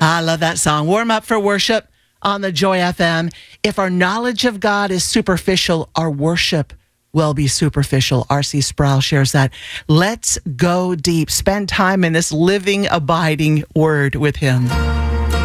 I love that song. Warm up for worship on the Joy FM. If our knowledge of God is superficial, our worship will be superficial. R.C. Sproul shares that. Let's go deep. Spend time in this living, abiding word with him.